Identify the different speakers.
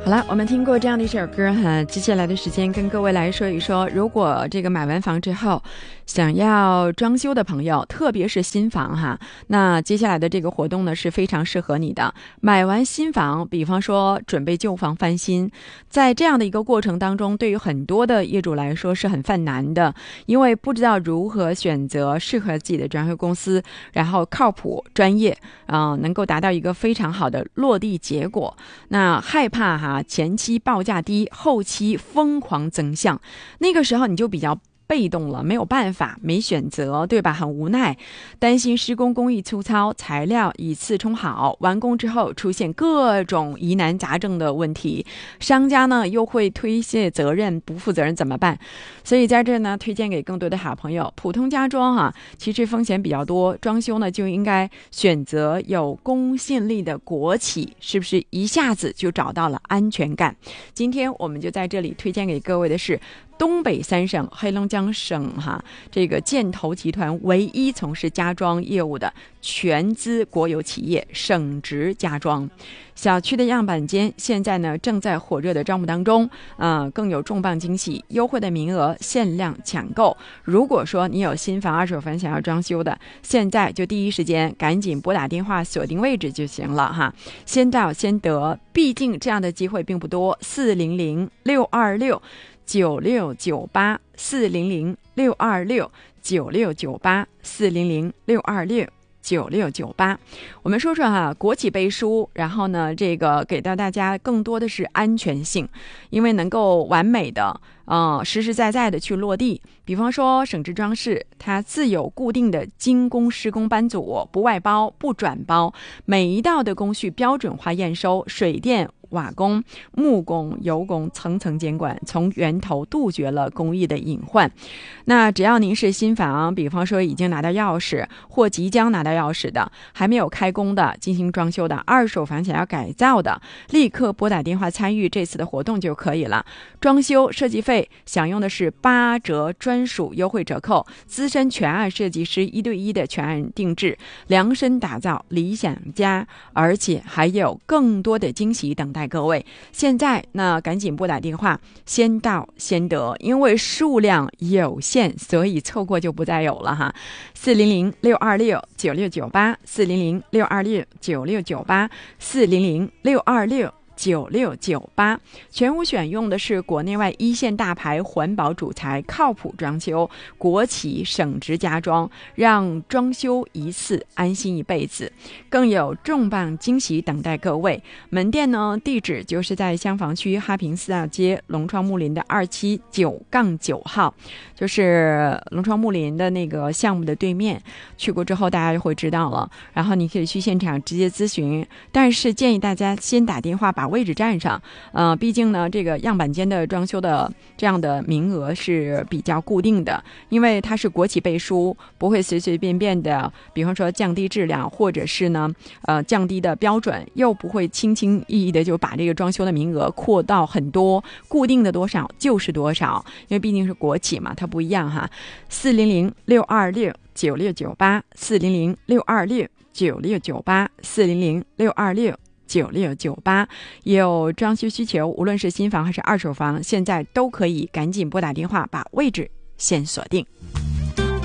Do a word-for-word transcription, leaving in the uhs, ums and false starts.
Speaker 1: 好了，我们听过这样的一首歌哈，接下来的时间跟各位来说一说，如果这个买完房之后想要装修的朋友，特别是新房哈，那接下来的这个活动呢是非常适合你的。买完新房，比方说准备旧房翻新，在这样的一个过程当中，对于很多的业主来说是很犯难的，因为不知道如何选择适合自己的装修公司，然后靠谱专业啊、呃，能够达到一个非常好的落地结果。那害怕哈，前期报价低，后期疯狂增项，那个时候你就比较被动了，没有办法，没选择，对吧？很无奈，担心施工工艺粗糙，材料以次充好，完工之后出现各种疑难杂症的问题，商家呢又会推卸责任，不负责任怎么办？所以在这呢，推荐给更多的好朋友，普通家装哈、啊，其实风险比较多，装修呢就应该选择有公信力的国企，是不是一下子就找到了安全感？今天我们就在这里推荐给各位的是东北三省黑龙江省哈，这个建投集团唯一从事家装业务的全资国有企业省直家装。小区的样板间现在呢正在火热的招募当中，呃，更有重磅惊喜，优惠的名额限量抢购。如果说你有新房、二手房想要装修的，现在就第一时间赶紧拨打电话锁定位置就行了哈，先到先得，毕竟这样的机会并不多。四零零六二六九六九八四零零六二六九六九八四零零六二六九六九八。我们说说哈，国企背书，然后呢，这个给到大家更多的是安全性，因为能够完美的呃实实在在的去落地。比方说省直装饰，它自有固定的精工施工班组，不外包不转包，每一道的工序标准化验收，水电瓦工、木工、油工层层监管，从源头杜绝了工艺的隐患。那只要您是新房，比方说已经拿到钥匙或即将拿到钥匙的，还没有开工的，进行装修的，二手房想要改造的，立刻拨打电话参与这次的活动就可以了。装修设计费享用的是八折专属优惠折扣，资深全案设计师一对一的全案定制，量身打造理想家，而且还有更多的惊喜等待各位。现在那赶紧拨打电话，先到先得，因为数量有限，所以错过就不再有了哈。四零零六二六九六九八四零零六二六九六九八四零零六二六九六九八，全屋选用的是国内外一线大牌环保主材，靠谱装修，国企省直家装，让装修一次安心一辈子。更有重磅惊喜等待各位。门店呢，地址就是在香坊区哈平四大街龙创木林的二七九杠九号，就是龙创木林的那个项目的对面。去过之后大家就会知道了，然后你可以去现场直接咨询，但是建议大家先打电话把位置占上，呃，毕竟呢，这个样板间的装修的这样的名额是比较固定的，因为它是国企背书，不会随随便便的，比方说降低质量，或者是呢，呃，降低的标准，又不会轻轻易易的就把这个装修的名额扩到很多，固定的多少就是多少，因为毕竟是国企嘛，它不一样哈。四零零六二六九六九八四零零六二六九六九八四零零六二六九六九八，有装修需求，无论是新房还是二手房，现在都可以赶紧拨打电话把位置先锁定。